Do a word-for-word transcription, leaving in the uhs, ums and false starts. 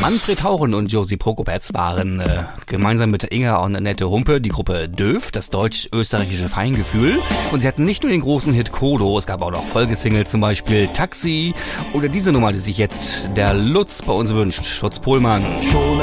Manfred Hauren und Josie Prokopetz waren äh, gemeinsam mit Inga und Annette Humpe die Gruppe Döf, das deutsch-österreichische Feingefühl. Und sie hatten nicht nur den großen Hit Kodo, es gab auch noch Folgesingles, zum Beispiel Taxi oder diese Nummer, die sich jetzt der Lutz bei uns wünscht, Lutz Pohlmann. Schon